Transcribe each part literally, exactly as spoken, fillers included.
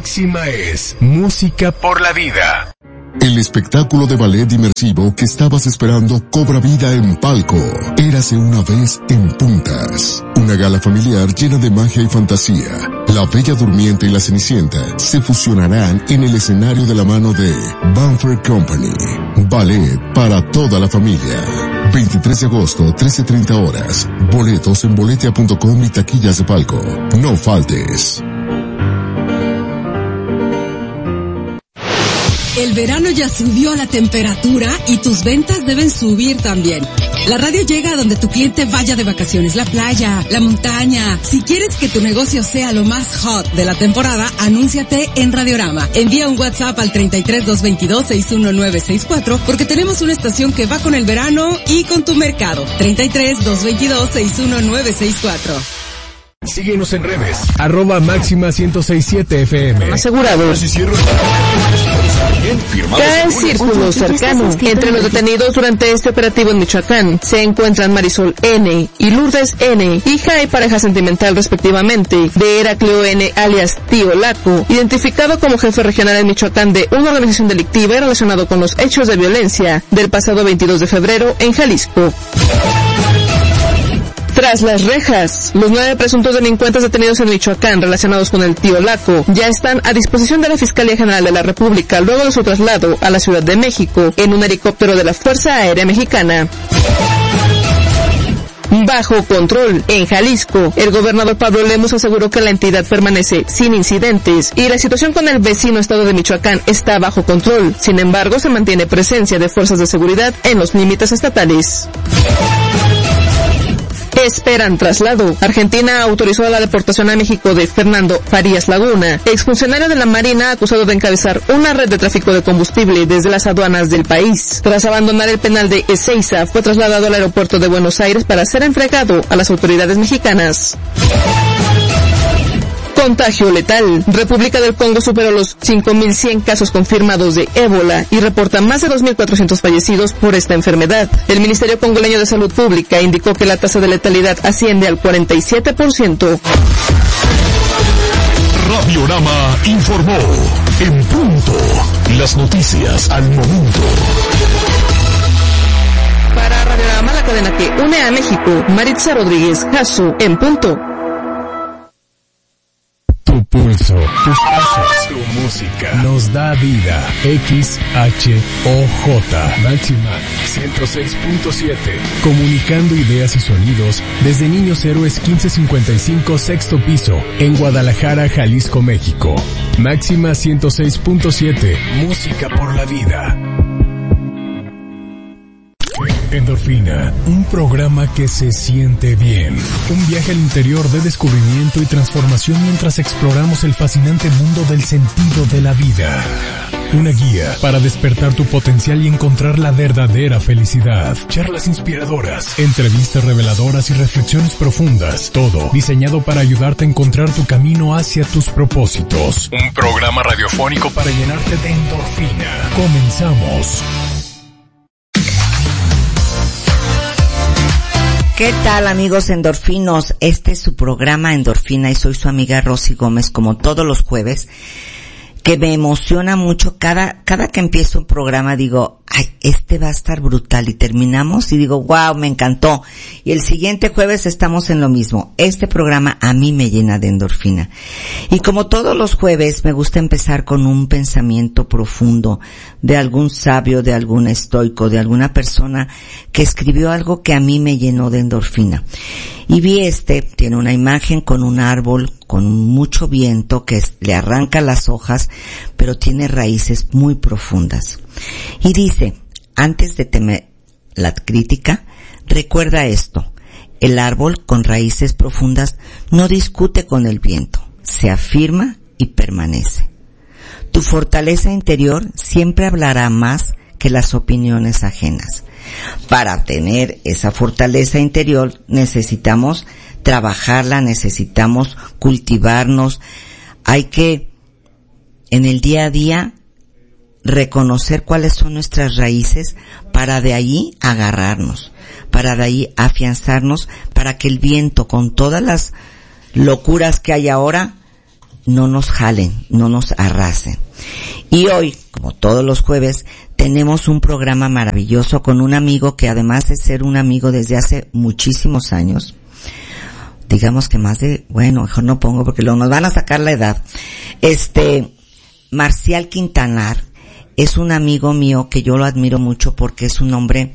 Máxima es música por la vida. El espectáculo de ballet inmersivo que estabas esperando cobra vida en Palco. Érase una vez en Puntas. Una gala familiar llena de magia y fantasía. La Bella Durmiente y la Cenicienta se fusionarán en el escenario de la mano de Banfer Company. Ballet para toda la familia. veintitrés de agosto, trece treinta horas. Boletos en boletia punto com y taquillas de Palco. No faltes. El verano ya subió la temperatura y tus ventas deben subir también. La radio llega a donde tu cliente vaya de vacaciones, la playa, la montaña. Si quieres que tu negocio sea lo más hot de la temporada, anúnciate en Radiorama. Envía un WhatsApp al treinta y tres, doscientos veintidós, sesenta y uno nueve sesenta y cuatro porque tenemos una estación que va con el verano y con tu mercado. treinta y tres, doscientos veintidós, sesenta y uno nueve sesenta y cuatro. Síguenos en redes, arroba máxima ciento sesenta y siete F M. Asegurado. Cada círculo cercano. Entre los detenidos durante este operativo en Michoacán se encuentran Marisol N. y Lourdes N., hija y pareja sentimental respectivamente, de Heraclio N. alias Tío Laco, identificado como jefe regional en Michoacán de una organización delictiva y relacionado con los hechos de violencia del pasado veintidós de febrero en Jalisco. Tras las rejas, los nueve presuntos delincuentes detenidos en Michoacán relacionados con el Tío Laco ya están a disposición de la Fiscalía General de la República luego de su traslado a la Ciudad de México en un helicóptero de la Fuerza Aérea Mexicana. Bajo control. En Jalisco, el gobernador Pablo Lemus aseguró que la entidad permanece sin incidentes y la situación con el vecino estado de Michoacán está bajo control. Sin embargo, se mantiene presencia de fuerzas de seguridad en los límites estatales. Esperan traslado. Argentina autorizó la deportación a México de Fernando Farías Laguna, exfuncionario de la Marina acusado de encabezar una red de tráfico de combustible desde las aduanas del país. Tras abandonar el penal de Ezeiza, fue trasladado al aeropuerto de Buenos Aires para ser entregado a las autoridades mexicanas. Contagio letal. República del Congo superó los cinco mil cien casos confirmados de ébola y reporta más de dos mil cuatrocientos fallecidos por esta enfermedad. El Ministerio Congoleño de Salud Pública indicó que la tasa de letalidad asciende al cuarenta y siete por ciento. Radiorama informó. En punto. Las noticias al momento. Para Radiorama, la cadena que une a México, Maritza Rodríguez Jasso, en punto. Tu pulso, tus pasos, tu música nos da vida. X H O J Máxima ciento seis punto siete. Comunicando ideas y sonidos desde Niños Héroes quince cincuenta y cinco, sexto piso, en Guadalajara, Jalisco, México. Máxima ciento seis punto siete. Música por la vida. Endorfina, un programa que se siente bien. Un viaje al interior de descubrimiento y transformación mientras exploramos el fascinante mundo del sentido de la vida. Una guía para despertar tu potencial y encontrar la verdadera felicidad. Charlas inspiradoras, entrevistas reveladoras y reflexiones profundas. Todo diseñado para ayudarte a encontrar tu camino hacia tus propósitos. Un programa radiofónico para llenarte de endorfina. Comenzamos. ¿Qué tal, amigos endorfinos? Este es su programa Endorfina y soy su amiga Rosy Gómez, como todos los jueves, que me emociona mucho. Cada, cada que empiezo un programa digo, ay, este va a estar brutal, y terminamos y digo, wow, me encantó. Y el siguiente jueves estamos en lo mismo. Este programa a mí me llena de endorfina. Y como todos los jueves, me gusta empezar con un pensamiento profundo de algún sabio, de algún estoico, de alguna persona que escribió algo que a mí me llenó de endorfina. Y vi este, tiene una imagen con un árbol con mucho viento que es, le arranca las hojas, pero tiene raíces muy profundas. Y dice, antes de temer la crítica, recuerda esto: el árbol con raíces profundas no discute con el viento, se afirma y permanece. Tu fortaleza interior siempre hablará más que las opiniones ajenas. Para tener esa fortaleza interior necesitamos trabajarla, necesitamos cultivarnos. Hay que, en el día a día, reconocer cuáles son nuestras raíces para de ahí agarrarnos, para de ahí afianzarnos, para que el viento, con todas las locuras que hay ahora, no nos jalen, no nos arrasen. Y hoy, como todos los jueves, tenemos un programa maravilloso con un amigo que además de ser un amigo desde hace muchísimos años, digamos que más de, bueno, mejor no pongo porque luego nos van a sacar la edad. Este, Marcial Quintanar es un amigo mío que yo lo admiro mucho porque es un hombre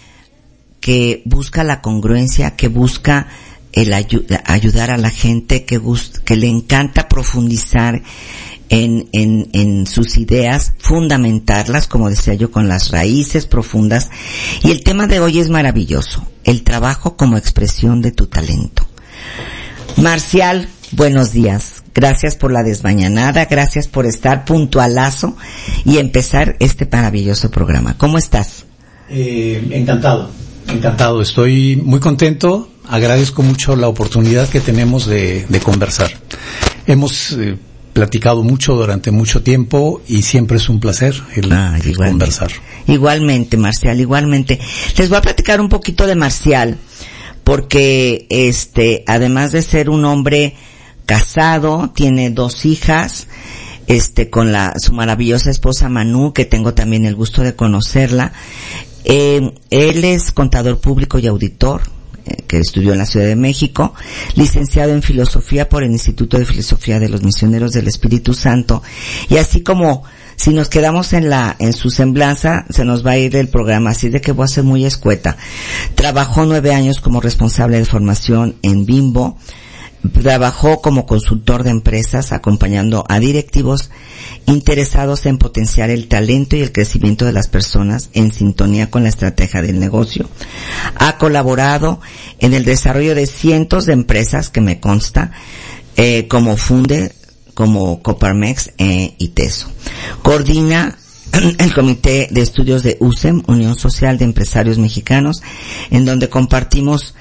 que busca la congruencia, que busca el ayu- ayudar a la gente, que gust- que le encanta profundizar en, en, en sus ideas, fundamentarlas, como decía yo, con las raíces profundas. Y el tema de hoy es maravilloso, el trabajo como expresión de tu talento. Marcial, buenos días. Gracias por la desmañanada, gracias por estar puntualazo y empezar este maravilloso programa. ¿Cómo estás? Eh, encantado, encantado. Estoy muy contento. Agradezco mucho la oportunidad que tenemos de, de conversar. Hemos eh, platicado mucho durante mucho tiempo y siempre es un placer el, ah, el conversar. Igualmente, Marcial, igualmente. Les voy a platicar un poquito de Marcial, porque este, además de ser un hombre casado, tiene dos hijas, este, con la, su maravillosa esposa Manu, que tengo también el gusto de conocerla. Eh, él es contador público y auditor, que estudió en la Ciudad de México, licenciado en Filosofía por el Instituto de Filosofía de los Misioneros del Espíritu Santo, y así como si nos quedamos en la, en su semblanza, se nos va a ir el programa, así de que voy a ser muy escueta. Trabajó nueve años como responsable de formación en Bimbo, trabajó como consultor de empresas acompañando a directivos interesados en potenciar el talento y el crecimiento de las personas en sintonía con la estrategia del negocio. Ha colaborado en el desarrollo de cientos de empresas, que me consta, eh, como Funde, como Coparmex eh, y Teso. Coordina el Comité de Estudios de U S E M, Unión Social de Empresarios Mexicanos, en donde compartimos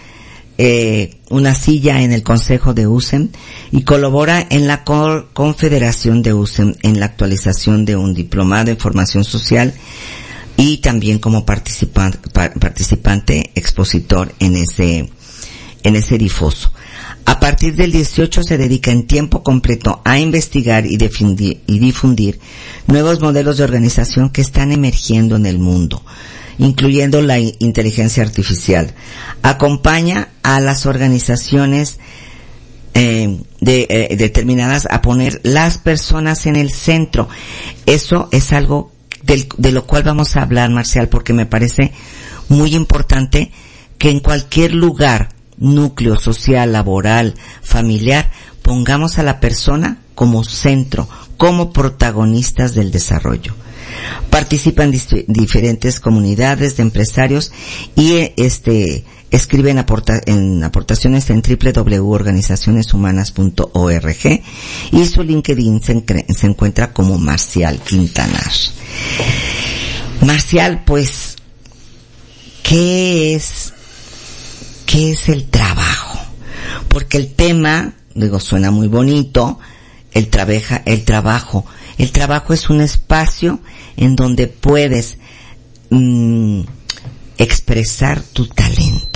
eh una silla en el Consejo de U S E M, y colabora en la co- Confederación de U S E M en la actualización de un diplomado en formación social y también como participante, participante expositor en ese en ese difoso. A partir del dieciocho se dedica en tiempo completo a investigar y difundir, y difundir nuevos modelos de organización que están emergiendo en el mundo, incluyendo la inteligencia artificial. Acompaña a las organizaciones eh, de, eh, determinadas a poner las personas en el centro. Eso es algo del, de lo cual vamos a hablar, Marcial, porque me parece muy importante que en cualquier lugar, núcleo social, laboral, familiar, pongamos a la persona como centro, como protagonistas del desarrollo. Participa en dis- diferentes comunidades de empresarios y este escribe en, aporta- en aportaciones en doble u doble u doble u punto organizaciones humanas punto org, y su LinkedIn se, encre- se encuentra como Marcial Quintanar. Marcial, pues, ¿qué es, qué es el trabajo? Porque el tema, digo, suena muy bonito, el trabaja, el trabajo, el trabajo es un espacio en donde puedes mmm, expresar tu talento.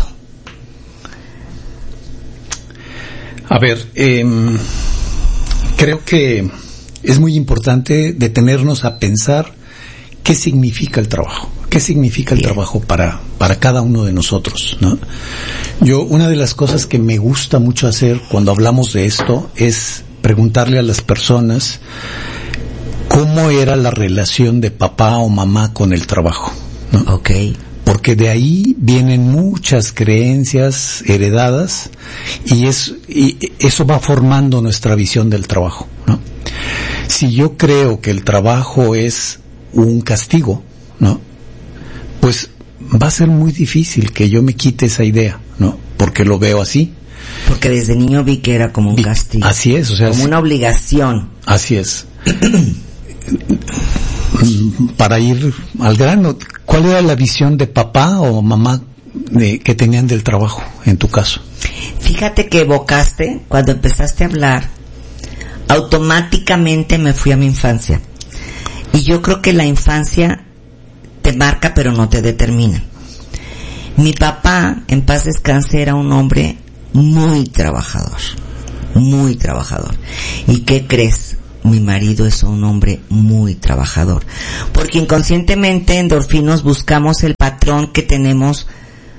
A ver, eh, creo que es muy importante detenernos a pensar qué significa el trabajo, qué significa el trabajo para para cada uno de nosotros, ¿no? Yo, una de las cosas que me gusta mucho hacer cuando hablamos de esto es preguntarle a las personas cómo era la relación de papá o mamá con el trabajo, ¿no? Okay. Porque de ahí vienen muchas creencias heredadas y es y eso va formando nuestra visión del trabajo, ¿no? Si yo creo que el trabajo es un castigo, ¿no? Pues va a ser muy difícil que yo me quite esa idea, ¿no? Porque lo veo así. Porque desde niño vi que era como un castigo. Así es, o sea, como sí, una obligación. Así es. Para ir al grano, ¿cuál era la visión de papá o mamá de, que tenían del trabajo, en tu caso? Fíjate que evocaste, cuando empezaste a hablar, automáticamente me fui a mi infancia. Y yo creo que la infancia te marca pero no te determina. Mi papá, en paz descanse, era un hombre muy trabajador, muy trabajador. ¿Y qué crees? Mi marido es un hombre muy trabajador, porque inconscientemente endorfinos buscamos el patrón que tenemos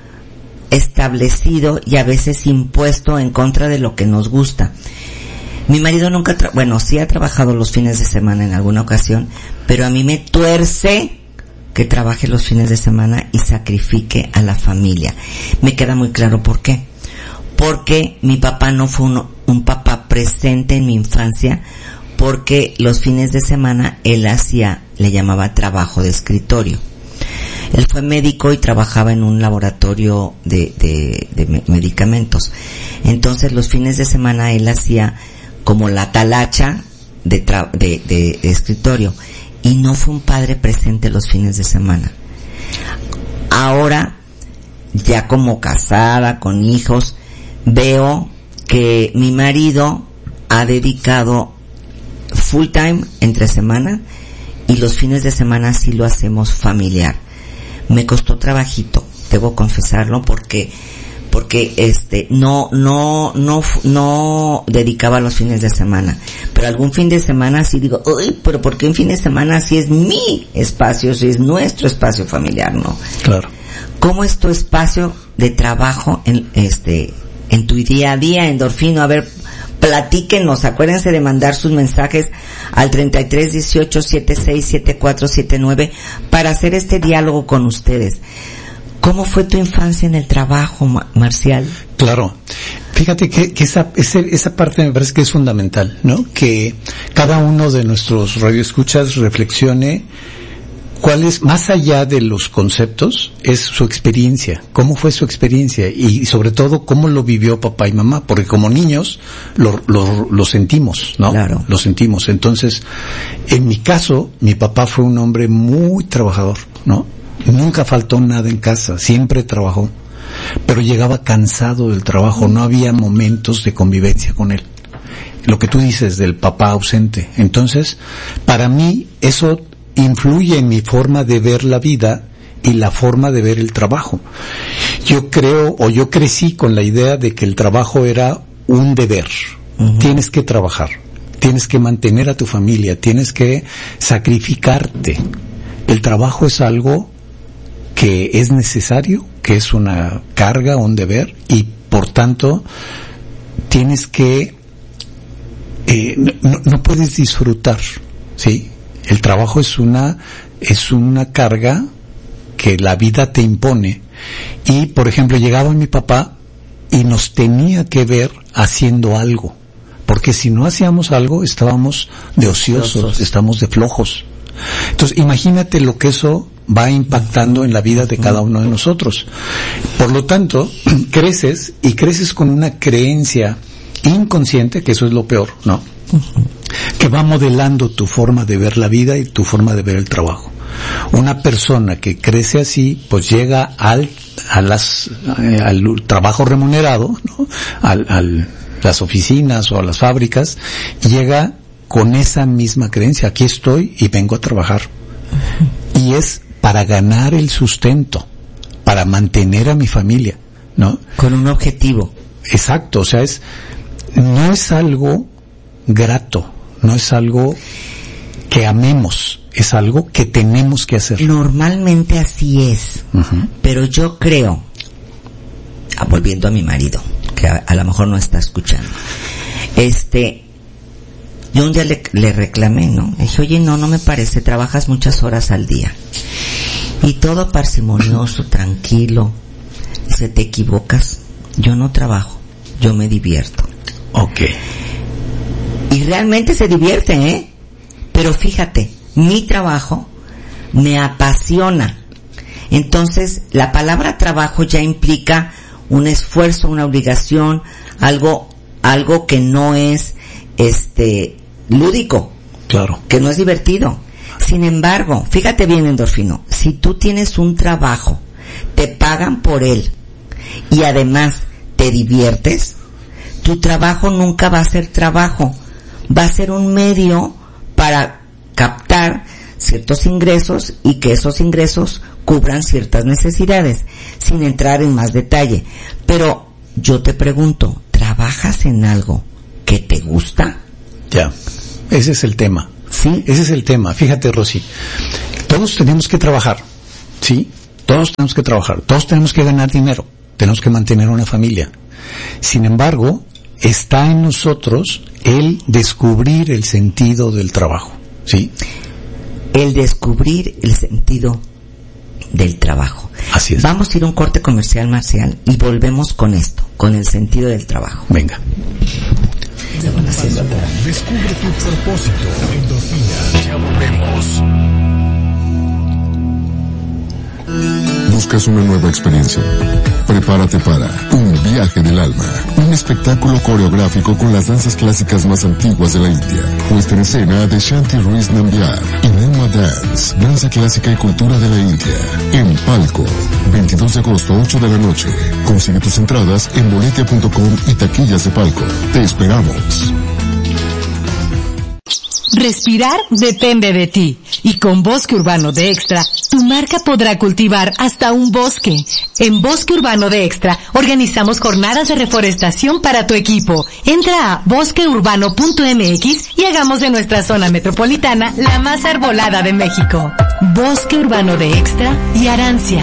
establecido y a veces impuesto en contra de lo que nos gusta. Mi marido nunca, tra- bueno, sí ha trabajado los fines de semana en alguna ocasión, pero a mí me tuerce que trabaje los fines de semana y sacrifique a la familia. Me queda muy claro por qué. Porque mi papá no fue un, un papá presente en mi infancia, porque los fines de semana él hacía, le llamaba trabajo de escritorio. Él fue médico y trabajaba en un laboratorio de, de, de me- medicamentos. Entonces los fines de semana él hacía como la talacha de, tra- de, de, de escritorio, y no fue un padre presente los fines de semana. Ahora, ya como casada, con hijos, veo que mi marido ha dedicado full time entre semana, y los fines de semana sí lo hacemos familiar. Me costó trabajito, debo confesarlo, porque porque este no no no no dedicaba los fines de semana, pero algún fin de semana sí digo, uy, pero ¿por qué un fin de semana si es mi espacio, si es nuestro espacio familiar, no? Claro. ¿Cómo es tu espacio de trabajo en este en tu día a día, Endorfino? A ver, platíquenos, acuérdense de mandar sus mensajes al treinta y tres dieciocho setenta y seis setenta y cuatro setenta y nueve para hacer este diálogo con ustedes. ¿Cómo fue tu infancia en el trabajo, Marcial? Claro. Fíjate que, que esa, esa, esa parte me parece que es fundamental, ¿no? Que cada uno de nuestros radioescuchas reflexione cuál es, más allá de los conceptos, es su experiencia. ¿Cómo fue su experiencia? Y sobre todo, ¿cómo lo vivió papá y mamá? Porque como niños, lo, lo, lo sentimos, ¿no? Claro. Lo sentimos. Entonces, en mi caso, mi papá fue un hombre muy trabajador, ¿no? Nunca faltó nada en casa, siempre trabajó, pero llegaba cansado del trabajo, no había momentos de convivencia con él. Lo que tú dices del papá ausente. Entonces, para mí, eso influye en mi forma de ver la vida y la forma de ver el trabajo. Yo creo, o yo crecí con la idea de que el trabajo era un deber. Uh-huh. Tienes que trabajar, tienes que mantener a tu familia, tienes que sacrificarte. El trabajo es algo que es necesario, que es una carga, un deber, y por tanto tienes que eh, no, no puedes disfrutar, ¿sí? El trabajo es una es una carga que la vida te impone. Y por ejemplo, llegaba mi papá y nos tenía que ver haciendo algo, porque si no hacíamos algo estábamos de ociosos, estamos de flojos. Entonces, imagínate lo que eso va impactando en la vida de cada uno de nosotros. Por lo tanto, creces y creces con una creencia inconsciente, que eso es lo peor, ¿no? Que va modelando tu forma de ver la vida y tu forma de ver el trabajo. Una persona que crece así, pues llega al a las eh, al trabajo remunerado, ¿no? Al, al las oficinas o a las fábricas, llega con esa misma creencia. Aquí estoy y vengo a trabajar. Y es para ganar el sustento, para mantener a mi familia, ¿no? Con un objetivo. Exacto, o sea, es, no es algo grato, no es algo que amemos, es algo que tenemos que hacer. Normalmente así es, uh-huh. Pero yo creo, ah, volviendo a mi marido, que a, a lo mejor no está escuchando, este, yo un día le, le reclamé, ¿no? Le dije, oye, no, no me parece, trabajas muchas horas al día. Y todo parsimonioso, tranquilo. Dice, te equivocas, yo no trabajo, yo me divierto. Ok. Y realmente se divierte, ¿eh? Pero fíjate, mi trabajo me apasiona. Entonces, la palabra trabajo ya implica un esfuerzo, una obligación, algo, algo que no es, este, lúdico. Claro. Que no es divertido. Sin embargo, fíjate bien, Endorfino, si tú tienes un trabajo, te pagan por él y además te diviertes, tu trabajo nunca va a ser trabajo, va a ser un medio para captar ciertos ingresos y que esos ingresos cubran ciertas necesidades, sin entrar en más detalle. Pero yo te pregunto, ¿trabajas en algo que te gusta. Ya, ese es el tema. Sí. Ese es el tema. Fíjate, Rosy, todos tenemos que trabajar, ¿sí? Todos tenemos que trabajar, todos tenemos que ganar dinero, tenemos que mantener una familia. Sin embargo, está en nosotros el descubrir el sentido del trabajo, ¿sí? El descubrir el sentido del trabajo. Así es. Vamos a ir a un corte comercial, Marcial, y volvemos con esto, con el sentido del trabajo. Venga. Descubre tu propósito. Endorfina. Ya volvemos. ¿Buscas una nueva experiencia? Prepárate para Un Viaje del Alma, un espectáculo coreográfico con las danzas clásicas más antiguas de la India. Puesta en escena de Shanti Ruiz Nambiar y Nema Dance, danza clásica y cultura de la India. En Palco, veintidós de agosto, ocho de la noche. Consigue tus entradas en boletia punto com y taquillas de Palco. Te esperamos. Respirar depende de ti. Y con Bosque Urbano de Extra, tu marca podrá cultivar hasta un bosque. En Bosque Urbano de Extra, organizamos jornadas de reforestación para tu equipo. Entra a bosque urbano punto m x y hagamos de nuestra zona metropolitana la más arbolada de México. Bosque Urbano de Extra y Arancia.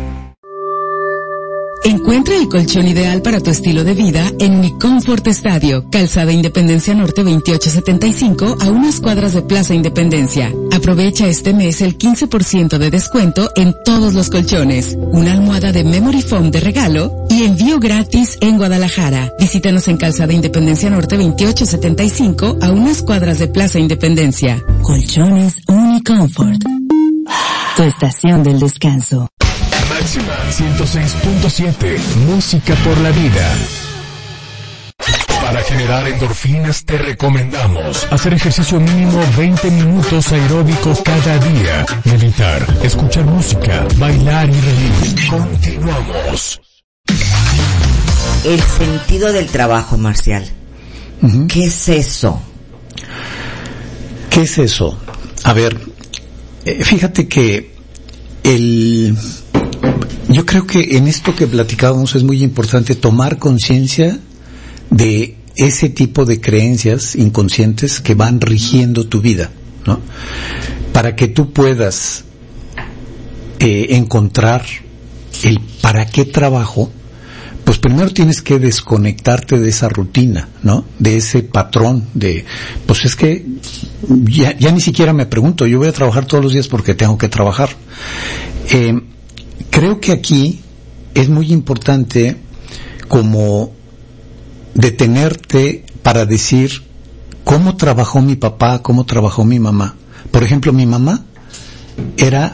Encuentra el colchón ideal para tu estilo de vida en Mi Comfort Estadio, Calzada Independencia Norte veintiocho setenta y cinco, a unas cuadras de Plaza Independencia. Aprovecha este mes el quince por ciento de descuento en todos los colchones, una almohada de Memory Foam de regalo y envío gratis en Guadalajara. Visítanos en Calzada Independencia Norte veintiocho setenta y cinco, a unas cuadras de Plaza Independencia. Colchones Unicomfort, tu estación del descanso. Máxima ciento seis punto siete. Música por la vida. Para generar endorfinas te recomendamos hacer ejercicio mínimo veinte minutos aeróbicos cada día, meditar, escuchar música, bailar y reír. Continuamos. El sentido del trabajo, Marcial. Uh-huh. ¿Qué es eso? ¿Qué es eso? A ver, eh, fíjate que el... Yo creo que en esto que platicábamos es muy importante tomar conciencia de ese tipo de creencias inconscientes que van rigiendo tu vida, ¿no? Para que tú puedas eh, encontrar el para qué trabajo, pues primero tienes que desconectarte de esa rutina, ¿no? De ese patrón de, pues es que ya, ya ni siquiera me pregunto, yo voy a trabajar todos los días porque tengo que trabajar. Eh, Creo que aquí es muy importante como detenerte para decir cómo trabajó mi papá, cómo trabajó mi mamá. Por ejemplo, mi mamá era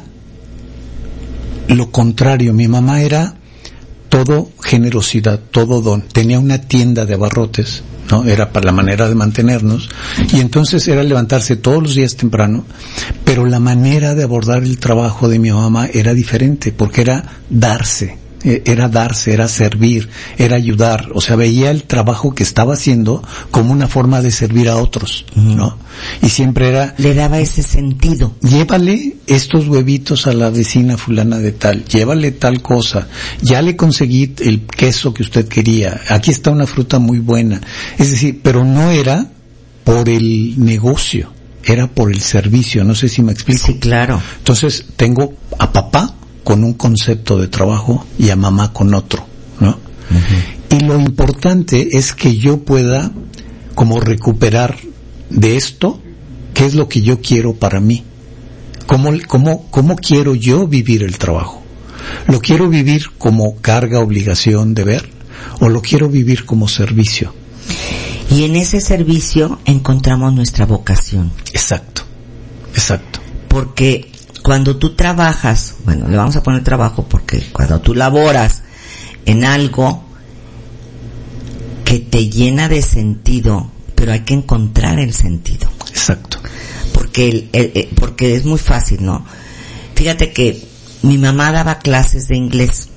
lo contrario. Mi mamá era todo generosidad, todo don. Tenía una tienda de abarrotes, ¿no? Era para la manera de mantenernos. Y entonces era levantarse todos los días temprano, pero la manera de abordar el trabajo de mi mamá era diferente, porque era darse, era darse, era servir, era ayudar. O sea, veía el trabajo que estaba haciendo como una forma de servir a otros, ¿no? Y siempre era... Le daba ese sentido. Llévale estos huevitos a la vecina fulana de tal, llévale tal cosa, ya le conseguí el queso que usted quería, aquí está una fruta muy buena. Es decir, pero no era por el negocio, era por el servicio, no sé si me explico. Sí, claro. Entonces, tengo a papá con un concepto de trabajo y a mamá con otro, ¿no? Uh-huh. Y lo importante es que yo pueda como recuperar de esto qué es lo que yo quiero para mí. ¿Cómo, cómo, cómo quiero yo vivir el trabajo? ¿Lo quiero vivir como carga, obligación, deber? ¿O lo quiero vivir como servicio? Y en ese servicio encontramos nuestra vocación. Exacto, exacto. Porque cuando tú trabajas, bueno, le vamos a poner trabajo porque cuando tú laboras en algo que te llena de sentido, pero hay que encontrar el sentido. Exacto. Porque el, el, el, porque es muy fácil, ¿no? Fíjate que mi mamá daba clases de inglés.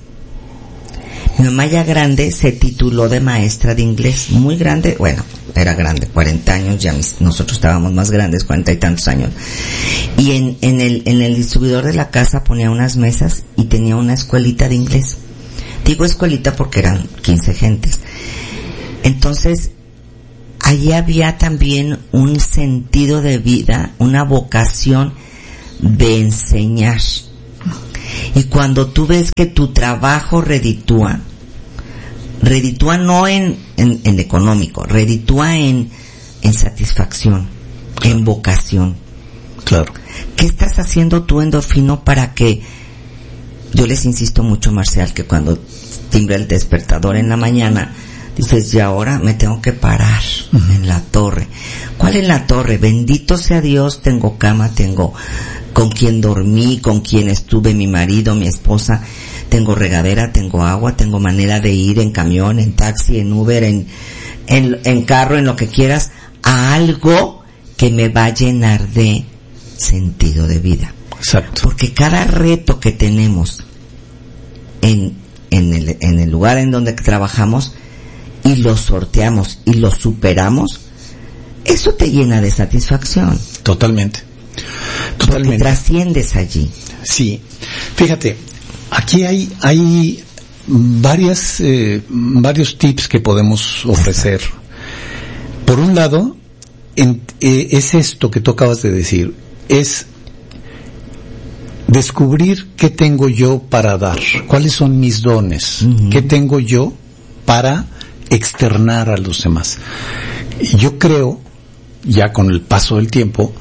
Mi mamá ya grande se tituló de maestra de inglés, muy grande, bueno, era grande, cuarenta años, ya mis, nosotros estábamos más grandes, cuarenta y tantos años. Y en, en el, en el distribuidor de la casa ponía unas mesas y tenía una escuelita de inglés. Digo escuelita porque eran quince gentes. Entonces, allí había también un sentido de vida, una vocación de enseñar. Y cuando tú ves que tu trabajo reditúa, reditúa no en, en, en económico, reditúa en, en satisfacción, claro, en vocación. Claro. ¿Qué estás haciendo tú, Endorfino, para que, yo les insisto mucho, Marcial, que cuando timbra el despertador en la mañana, dices, y ahora me tengo que parar uh-huh. en la torre? ¿Cuál es la torre? Bendito sea Dios, tengo cama, tengo con quien dormí, con quien estuve, mi marido, mi esposa, tengo regadera, tengo agua, tengo manera de ir en camión, en taxi, en Uber, en, en, en carro, en lo que quieras, a algo que me va a llenar de sentido de vida. Exacto. Porque cada reto que tenemos en, en el, en el lugar en donde trabajamos y lo sorteamos y lo superamos, eso te llena de satisfacción. Totalmente. Totalmente. Porque trasciendes allí. Sí. Fíjate, aquí hay, hay varias, eh, varios tips que podemos ofrecer. Por un lado, en, eh, es esto que tú acabas de decir, es descubrir qué tengo yo para dar, cuáles son mis dones, uh-huh. qué tengo yo para externar a los demás. Yo creo, ya con el paso del tiempo,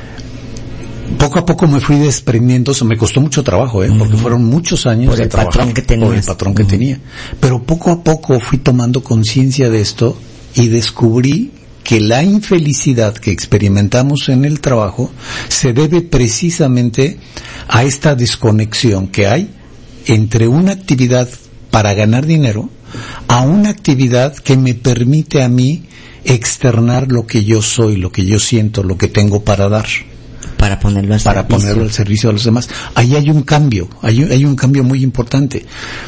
poco a poco me fui desprendiendo, eso me costó mucho trabajo, ¿eh? Uh-huh. Porque fueron muchos años por de el trabajar patrón que tenías. por el patrón que uh-huh. tenía. Pero poco a poco fui tomando conciencia de esto y descubrí que la infelicidad que experimentamos en el trabajo se debe precisamente a esta desconexión que hay entre una actividad para ganar dinero a una actividad que me permite a mí externar lo que yo soy, lo que yo siento, lo que tengo para dar. Para ponerlo al para servicio. ponerlo al servicio de los demás. Ahí hay un cambio, hay, hay un cambio muy importante.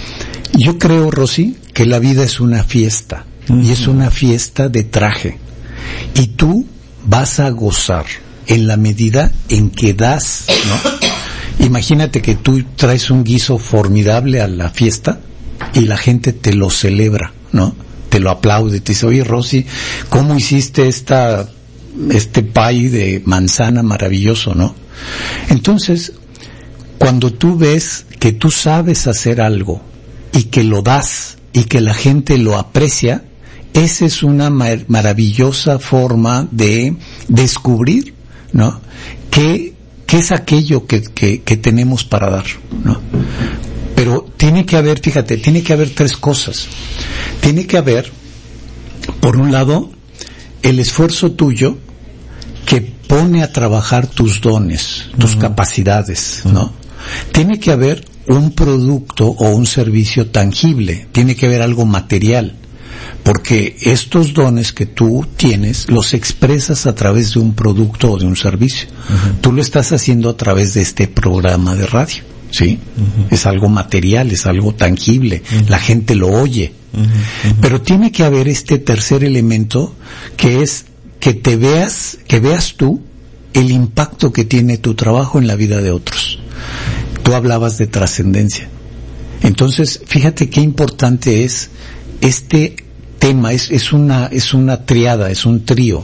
Yo creo, Rosy, que la vida es una fiesta, uh-huh. y es una fiesta de traje. Y tú vas a gozar en la medida en que das, ¿no? Imagínate que tú traes un guiso formidable a la fiesta y la gente te lo celebra, ¿no? Te lo aplaude, te dice, oye, Rosy, ¿cómo hiciste esta, este pie de manzana maravilloso, ¿no? Entonces, cuando tú ves que tú sabes hacer algo y que lo das y que la gente lo aprecia, esa es una mar- maravillosa forma de descubrir, ¿no? ¿Qué, qué es aquello que, que, que tenemos para dar, ¿no? Pero tiene que haber, fíjate, tiene que haber tres cosas. Tiene que haber, por un lado, el esfuerzo tuyo que pone a trabajar tus dones, tus uh-huh. capacidades, ¿no? Uh-huh. Tiene que haber un producto o un servicio tangible, tiene que haber algo material. Porque estos dones que tú tienes los expresas a través de un producto o de un servicio. Uh-huh. Tú lo estás haciendo a través de este programa de radio, ¿sí? Uh-huh. Es algo material, es algo tangible. Uh-huh. La gente lo oye. Uh-huh. Uh-huh. Pero tiene que haber este tercer elemento que es que te veas, que veas tú el impacto que tiene tu trabajo en la vida de otros. Tú hablabas de trascendencia. Entonces, fíjate qué importante es este tema, es, es una, es una triada, es un trío.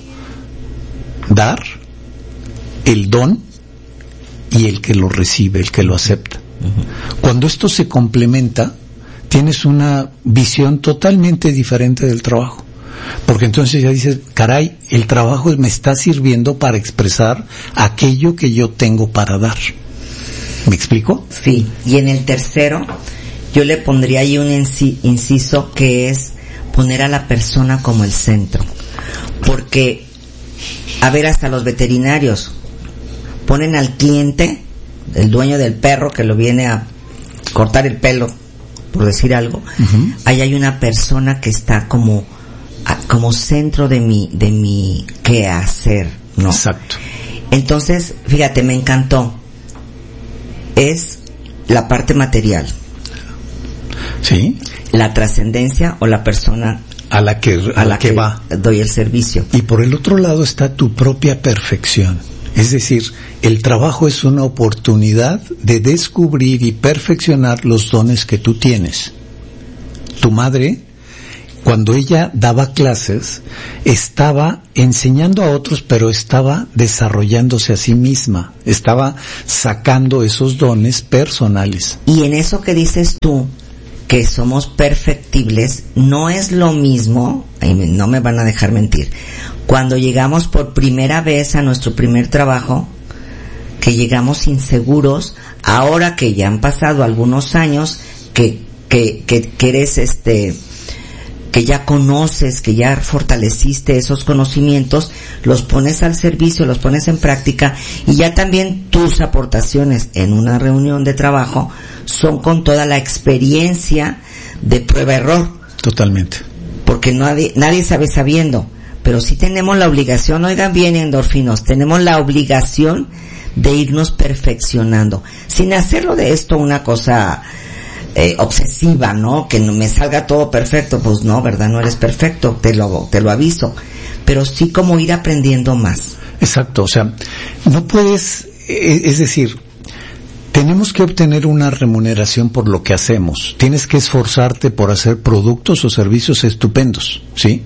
Dar, el don y el que lo recibe, el que lo acepta. Uh-huh. Cuando esto se complementa, tienes una visión totalmente diferente del trabajo. Porque entonces ya dices, caray, el trabajo me está sirviendo para expresar aquello que yo tengo para dar. ¿Me explico? Sí, y en el tercero, yo le pondría ahí un inciso que es poner a la persona como el centro. Porque, a ver, hasta los veterinarios ponen al cliente, el dueño del perro que lo viene a cortar el pelo, por decir algo, uh-huh. ahí hay una persona que está como, como centro de mi, de mi quehacer, ¿no? Exacto. Entonces, fíjate, me encantó. Es la parte material. Sí. La trascendencia o la persona a la que a, a la que, que va doy el servicio. Y por el otro lado está tu propia perfección. Es decir, el trabajo es una oportunidad de descubrir y perfeccionar los dones que tú tienes. Tu madre, cuando ella daba clases, estaba enseñando a otros, pero estaba desarrollándose a sí misma, estaba sacando esos dones personales. Y en eso que dices tú, que somos perfectibles, no es lo mismo, y no me van a dejar mentir, cuando llegamos por primera vez a nuestro primer trabajo, que llegamos inseguros, ahora que ya han pasado algunos años, que, que, que, que eres este, que ya conoces, que ya fortaleciste esos conocimientos, los pones al servicio, los pones en práctica, y ya también tus aportaciones en una reunión de trabajo son con toda la experiencia de prueba-error. Totalmente. Porque nadie, nadie sabe sabiendo, pero sí tenemos la obligación, oigan bien, endorfinos, tenemos la obligación de irnos perfeccionando, sin hacerlo de esto una cosa eh, obsesiva, ¿no? Que no me salga todo perfecto, pues no, ¿verdad? No eres perfecto, te lo, te lo aviso, pero sí como ir aprendiendo más. Exacto, o sea, no puedes, es decir, tenemos que obtener una remuneración por lo que hacemos, tienes que esforzarte por hacer productos o servicios estupendos, ¿sí?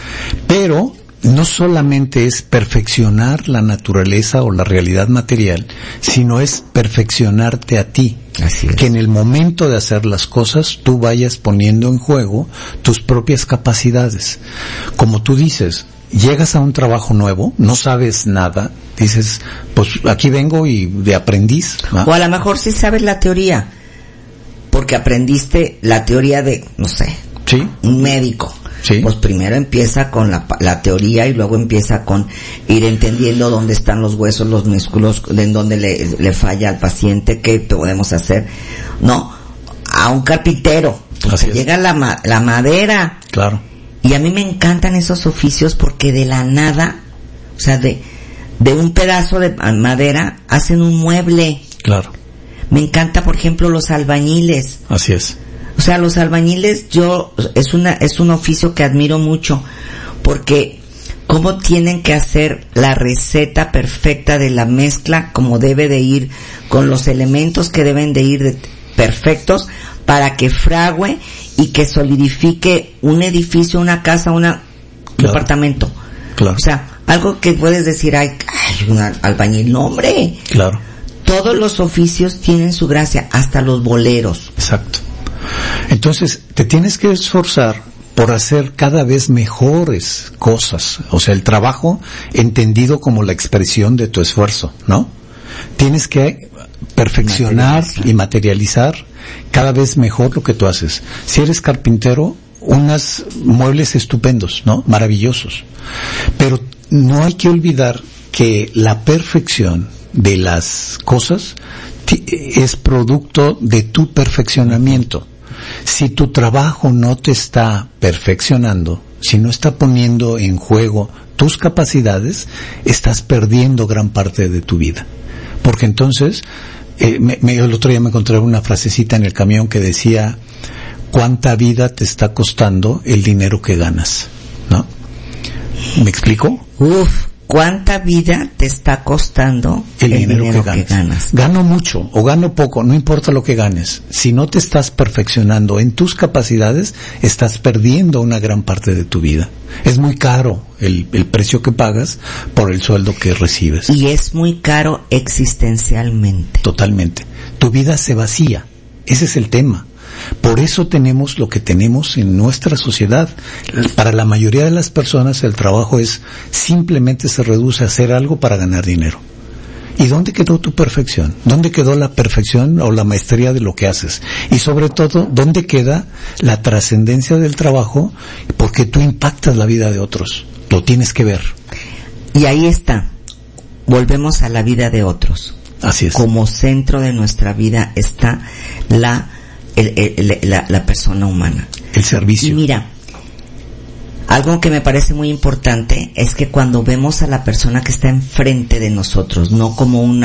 Pero no solamente es perfeccionar la naturaleza o la realidad material, sino es perfeccionarte a ti. Así es. Que en el momento de hacer las cosas tú vayas poniendo en juego tus propias capacidades. Como tú dices, llegas a un trabajo nuevo, no sabes nada, dices, pues aquí vengo y de aprendiz, ¿no? O a lo mejor sí sabes la teoría, porque aprendiste la teoría de, no sé, ¿sí? Un médico. Sí. Pues primero empieza con la, la teoría y luego empieza con ir entendiendo dónde están los huesos, los músculos, en dónde le, le falla al paciente, qué podemos hacer. No, a un carpintero, pues llega la, ma- la madera. Claro. Y a mí me encantan esos oficios porque de la nada, o sea, de, de un pedazo de madera hacen un mueble. Claro. Me encanta, por ejemplo, los albañiles. Así es. O sea, los albañiles, yo, es una, es un oficio que admiro mucho, porque cómo tienen que hacer la receta perfecta de la mezcla, como debe de ir, con los elementos que deben de ir de, perfectos, para que fragüe y que solidifique un edificio, una casa, una, un claro. departamento. Claro. O sea, algo que puedes decir, ay, ay, un albañil, no, hombre. Claro. Todos los oficios tienen su gracia, hasta los boleros. Exacto. Entonces, te tienes que esforzar por hacer cada vez mejores cosas. O sea, el trabajo entendido como la expresión de tu esfuerzo, ¿no? Tienes que perfeccionar materializar. y materializar cada vez mejor lo que tú haces. Si eres carpintero, unos muebles estupendos, ¿no? Maravillosos. Pero no hay que olvidar que la perfección de las cosas es producto de tu perfeccionamiento. Si tu trabajo no te está perfeccionando, si no está poniendo en juego tus capacidades, estás perdiendo gran parte de tu vida. Porque entonces, eh, me, me, el otro día me encontré una frasecita en el camión que decía, ¿cuánta vida te está costando el dinero que ganas? ¿No? ¿Me explico? Uf. ¿Cuánta vida te está costando el, el dinero, dinero que, ganas. que ganas? Gano mucho o gano poco, no importa lo que ganes. Si no te estás perfeccionando en tus capacidades, estás perdiendo una gran parte de tu vida. Es muy caro el, el precio que pagas por el sueldo que recibes. Y es muy caro existencialmente. Totalmente. Tu vida se vacía. Ese es el tema. Por eso tenemos lo que tenemos en nuestra sociedad. Para la mayoría de las personas el trabajo es simplemente se reduce a hacer algo para ganar dinero. ¿Y dónde quedó tu perfección? ¿Dónde quedó la perfección o la maestría de lo que haces? Y sobre todo, ¿dónde queda la trascendencia del trabajo? Porque tú impactas la vida de otros. Lo tienes que ver. Y ahí está. Volvemos a la vida de otros. Así es. Como centro de nuestra vida está la El, el, la, la persona humana. El servicio. Y mira, algo que me parece muy importante es que cuando vemos a la persona que está enfrente de nosotros, no como un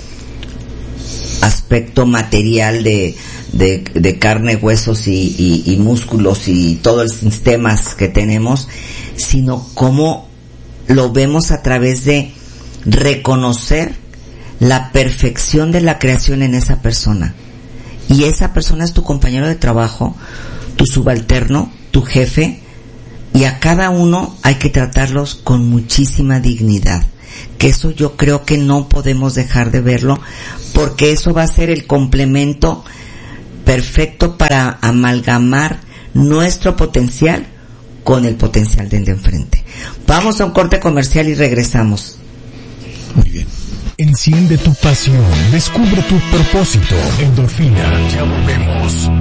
aspecto material de, de, de carne, huesos y, y, y músculos y todos los sistemas que tenemos, sino como lo vemos a través de reconocer la perfección de la creación en esa persona. Y esa persona es tu compañero de trabajo, tu subalterno, tu jefe, y a cada uno hay que tratarlos con muchísima dignidad, que eso yo creo que no podemos dejar de verlo, porque eso va a ser el complemento perfecto para amalgamar nuestro potencial con el potencial del de enfrente. Vamos a un corte comercial y regresamos. Muy bien. Enciende tu pasión, descubre tu propósito. Endorfina, ya volvemos.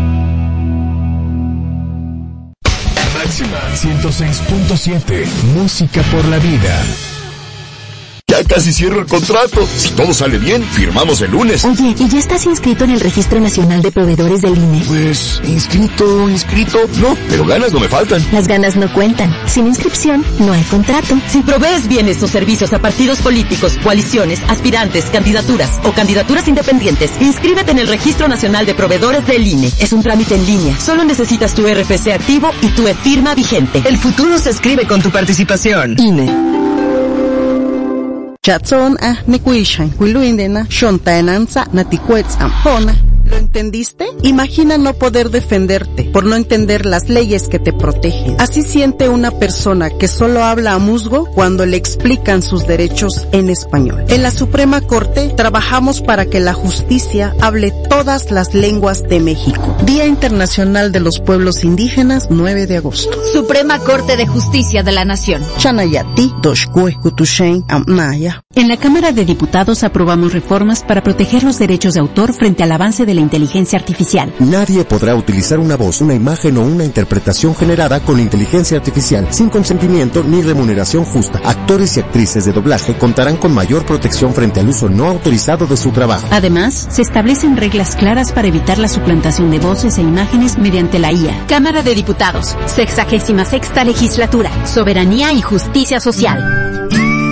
Máxima ciento seis punto siete, música por la vida. Ya casi cierro el contrato. Si todo sale bien, firmamos el lunes. Oye, ¿y ya estás inscrito en el Registro Nacional de Proveedores del I N E? Pues, inscrito, inscrito, no, pero ganas no me faltan. Las ganas no cuentan. Sin inscripción, no hay contrato. Si provees bienes o servicios a partidos políticos, coaliciones, aspirantes, candidaturas o candidaturas independientes, inscríbete en el Registro Nacional de Proveedores del I N E. Es un trámite en línea. Solo necesitas tu R F C activo y tu e-firma vigente. El futuro se escribe con tu participación. I N E. Chatson ah nikuishan kuiluindena shontaenanza naticuetz ampona. ¿Lo entendiste? Imagina no poder defenderte por no entender las leyes que te protegen. Así siente una persona que solo habla a musgo cuando le explican sus derechos en español. En la Suprema Corte trabajamos para que la justicia hable todas las lenguas de México. Día Internacional de los Pueblos Indígenas, nueve de agosto. Suprema Corte de Justicia de la Nación. Chanayati, Doshkue, Kutushen, Amnaya. En la Cámara de Diputados aprobamos reformas para proteger los derechos de autor frente al avance de la inteligencia artificial. Nadie podrá utilizar una voz, una imagen o una interpretación generada con inteligencia artificial sin consentimiento ni remuneración justa. Actores y actrices de doblaje contarán con mayor protección frente al uso no autorizado de su trabajo. Además, se establecen reglas claras para evitar la suplantación de voces e imágenes mediante la I A. Cámara de Diputados, sexagésima sexta legislatura, soberanía y justicia social.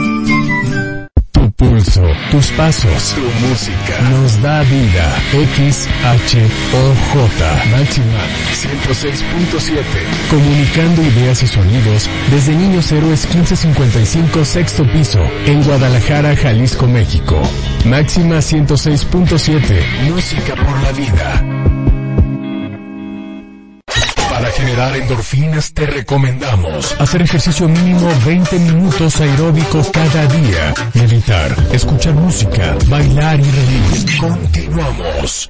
Pulso, tus pasos, tu música nos da vida. X H O J Máxima ciento seis punto siete. Comunicando ideas y sonidos desde Niños Héroes quince cincuenta y cinco sexto piso en Guadalajara, Jalisco, México. Máxima ciento seis punto siete. Música por la vida. Para generar endorfinas te recomendamos hacer ejercicio mínimo veinte minutos aeróbico cada día, meditar, escuchar música, bailar y reír. Continuamos.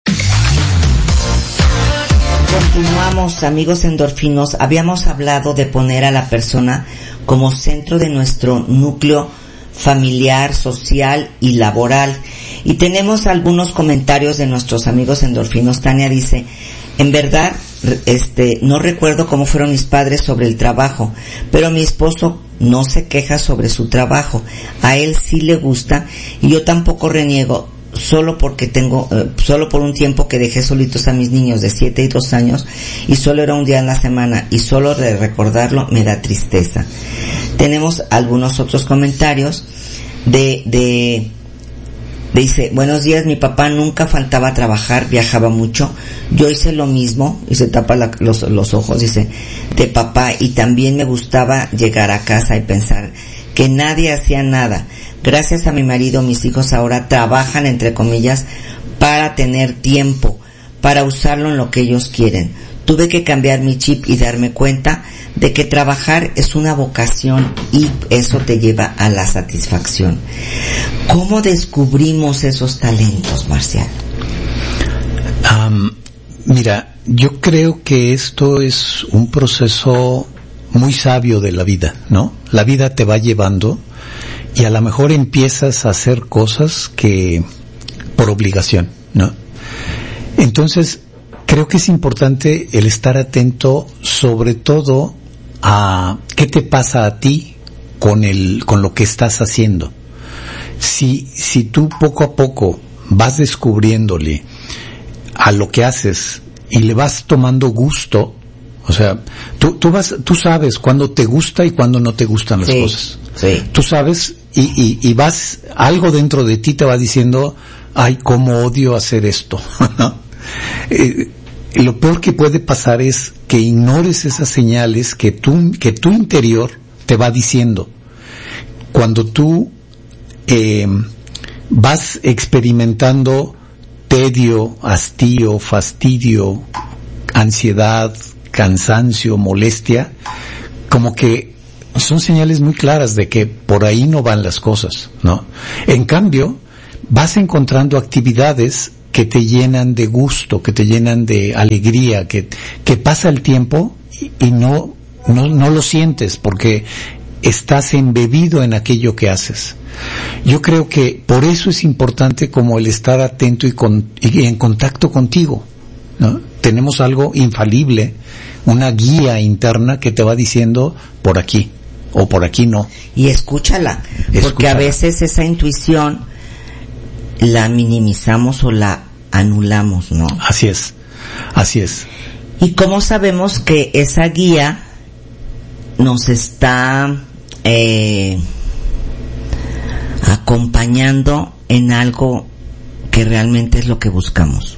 Continuamos, amigos endorfinos. Habíamos hablado de poner a la persona como centro de nuestro núcleo familiar, social y laboral. Y tenemos algunos comentarios de nuestros amigos endorfinos. Tania dice, en verdad, este, no recuerdo cómo fueron mis padres sobre el trabajo, pero mi esposo no se queja sobre su trabajo. A él sí le gusta y yo tampoco reniego, solo porque tengo, eh, solo por un tiempo que dejé solitos a mis niños de siete y dos años y solo era un día en la semana y solo de recordarlo me da tristeza. Tenemos algunos otros comentarios de, de, dice, buenos días, mi papá nunca faltaba a trabajar, viajaba mucho, yo hice lo mismo, y se tapa la, los, los ojos, dice, de papá, y también me gustaba llegar a casa y pensar que nadie hacía nada. Gracias a mi marido, mis hijos ahora trabajan, entre comillas, para tener tiempo, para usarlo en lo que ellos quieren. Tuve que cambiar mi chip y darme cuenta de que trabajar es una vocación y eso te lleva a la satisfacción. ¿Cómo descubrimos esos talentos, Marcial? Um, mira, yo creo que esto es un proceso muy sabio de la vida, ¿no? La vida te va llevando y a lo mejor empiezas a hacer cosas que por obligación, ¿no? Entonces, creo que es importante el estar atento sobre todo a qué te pasa a ti con el, con lo que estás haciendo. Si, si tú poco a poco vas descubriéndole a lo que haces y le vas tomando gusto, o sea, tú, tú vas, tú sabes cuándo te gusta y cuándo no te gustan las sí, cosas. Sí. Tú sabes y, y, y vas, algo dentro de ti te va diciendo, ay, cómo odio hacer esto, ¿no? Eh, lo peor que puede pasar es que ignores esas señales que tú, que tu interior te va diciendo. Cuando tú eh, vas experimentando tedio, hastío, fastidio, ansiedad, cansancio, molestia, como que son señales muy claras de que por ahí no van las cosas, ¿no? En cambio, vas encontrando actividades que te llenan de gusto, que te llenan de alegría, que, que pasa el tiempo y, y no, no, no lo sientes porque estás embebido en aquello que haces. Yo creo que por eso es importante como el estar atento y, con, y en contacto contigo, ¿no? Tenemos algo infalible, una guía interna que te va diciendo por aquí o por aquí no. Y escúchala, porque escúchala. A veces esa intuición la minimizamos o la anulamos, ¿no? Así es, así es. ¿Y cómo sabemos que esa guía nos está eh, acompañando en algo que realmente es lo que buscamos?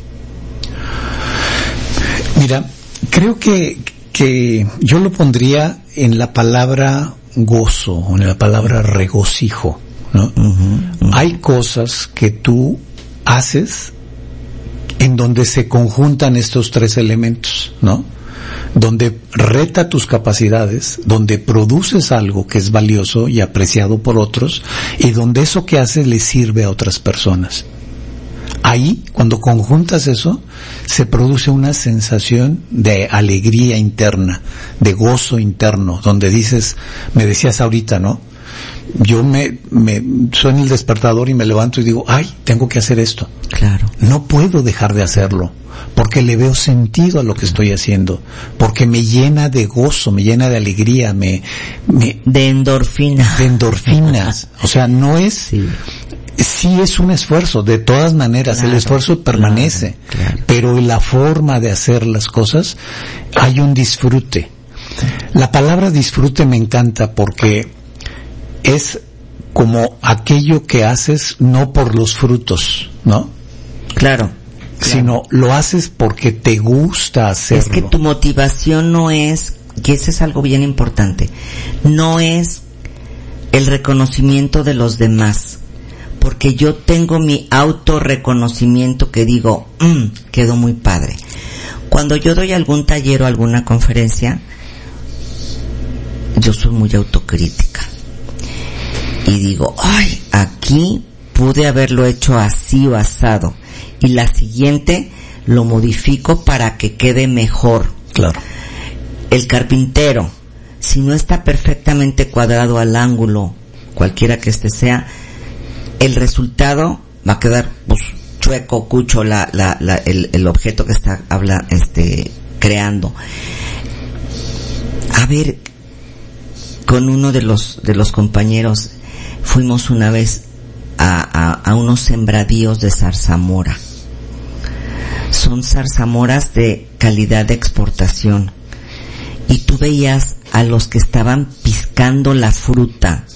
Mira, creo que, que yo lo pondría en la palabra gozo, o en la palabra regocijo, ¿no? Uh-huh, uh-huh. Hay cosas que tú haces en donde se conjuntan estos tres elementos, ¿no? Donde reta tus capacidades, donde produces algo que es valioso y apreciado por otros, y donde eso que haces le sirve a otras personas. Ahí, cuando conjuntas eso, se produce una sensación de alegría interna, de gozo interno, donde dices, me decías ahorita, ¿no? Yo me, me suena el despertador y me levanto y digo, ay, tengo que hacer esto. Claro. No puedo dejar de hacerlo, porque le veo sentido a lo que estoy haciendo, porque me llena de gozo, me llena de alegría, me, me de endorfina. De endorfinas. O sea, no es, sí. Sí es un esfuerzo, de todas maneras, claro, el esfuerzo permanece, claro, claro. Pero en la forma de hacer las cosas hay un disfrute. La palabra disfrute me encanta porque es como aquello que haces no por los frutos, ¿no? Claro. Sino claro. Lo haces porque te gusta hacerlo. Es que tu motivación no es, que eso es algo bien importante, no es el reconocimiento de los demás. Porque yo tengo mi autorreconocimiento que digo, mmm, quedó muy padre. Cuando yo doy algún taller o alguna conferencia, yo soy muy autocrítica. Y digo, ay, aquí pude haberlo hecho así o asado. Y la siguiente lo modifico para que quede mejor. Claro. El carpintero, si no está perfectamente cuadrado al ángulo, cualquiera que este sea, el resultado va a quedar pues chueco, cucho, la, la, la, el, el objeto que está habla, este, creando. A ver, con uno de los de los compañeros fuimos una vez a, a, a unos sembradíos de zarzamora. Son zarzamoras de calidad de exportación. Y tú veías a los que estaban piscando la fruta.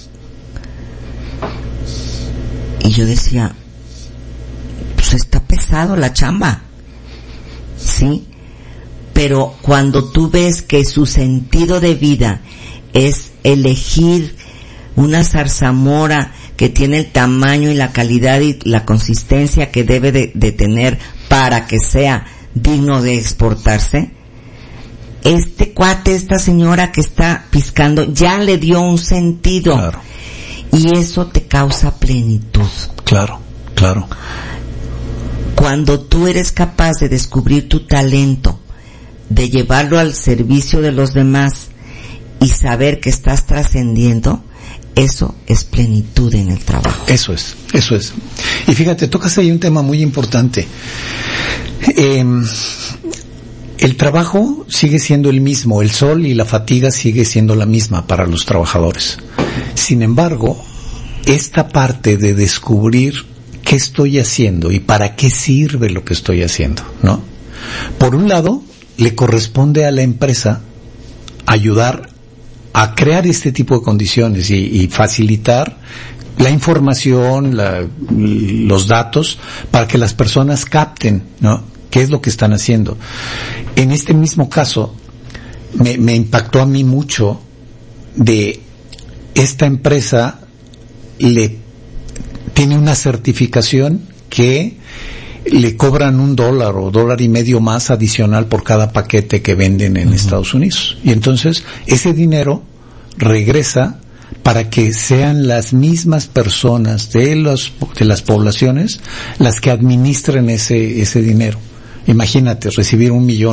Y yo decía, pues está pesado la chamba, ¿sí? Pero cuando tú ves que su sentido de vida es elegir una zarzamora que tiene el tamaño y la calidad y la consistencia que debe de, de tener para que sea digno de exportarse, este cuate, esta señora que está piscando, ya le dio un sentido. Claro. Y eso te causa plenitud. Claro, claro. Cuando tú eres capaz de descubrir tu talento, de llevarlo al servicio de los demás y saber que estás trascendiendo, eso es plenitud en el trabajo. Eso es, eso es. Y fíjate, tocas ahí un tema muy importante. Eh, el trabajo sigue siendo el mismo, el sol y la fatiga sigue siendo la misma para los trabajadores. Sin embargo, esta parte de descubrir qué estoy haciendo y para qué sirve lo que estoy haciendo, ¿no? Por un lado, le corresponde a la empresa ayudar a crear este tipo de condiciones y, y facilitar la información, la, los datos para que las personas capten, ¿no?, qué es lo que están haciendo. En este mismo caso, me, me impactó a mí mucho de esta empresa le tiene una certificación que le cobran un dólar o dólar y medio más adicional por cada paquete que venden en uh-huh. Estados Unidos. Y entonces ese dinero regresa para que sean las mismas personas de los de las poblaciones las que administren ese ese dinero. Imagínate recibir un millón